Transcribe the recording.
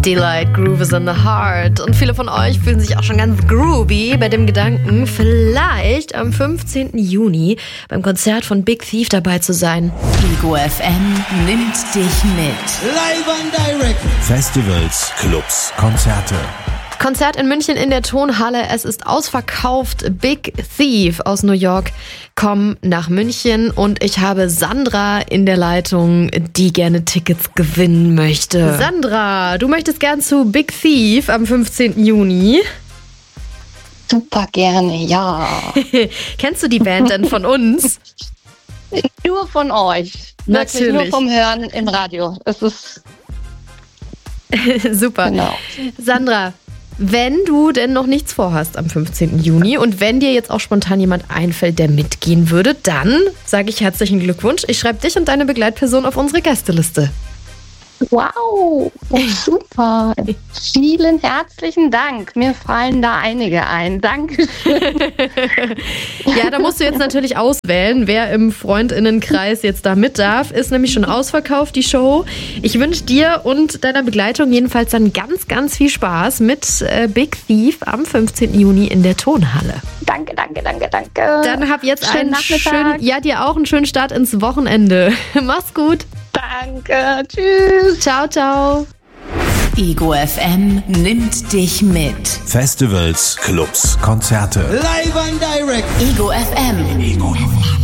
Delight, Groove is in the Heart. Und viele von euch fühlen sich auch schon ganz groovy bei dem Gedanken, vielleicht am 15. Juni beim Konzert von Big Thief dabei zu sein. Ego FM nimmt dich mit. Live and direct. Festivals, Clubs, Konzerte. Konzert in München in der Tonhalle. Es ist ausverkauft. Big Thief aus New York kommen nach München und ich habe Sandra in der Leitung, die gerne Tickets gewinnen möchte. Sandra, du möchtest gern zu Big Thief am 15. Juni. Super gerne, ja. Kennst du die Band denn von uns? Nur von euch. Natürlich. Wirklich nur vom Hören im Radio. Es ist super. genau. Sandra, wenn du denn noch nichts vorhast am 15. Juni und wenn dir jetzt auch spontan jemand einfällt, der mitgehen würde, dann sage ich herzlichen Glückwunsch. Ich schreibe dich und deine Begleitperson auf unsere Gästeliste. Wow, super. Vielen herzlichen Dank. Mir fallen da einige ein. Dankeschön. Ja, da musst du jetzt natürlich auswählen, wer im FreundInnenkreis jetzt da mit darf. Ist nämlich schon ausverkauft, die Show. Ich wünsche dir und deiner Begleitung jedenfalls dann ganz, ganz viel Spaß mit Big Thief am 15. Juni in der Tonhalle. Danke. Dann hab jetzt Schönen Nachmittag. dir auch einen schönen Start ins Wochenende. Mach's gut. Danke. Tschüss. Ciao, ciao. Ego FM nimmt dich mit. Festivals, Clubs, Konzerte. Live and direct. Ego FM.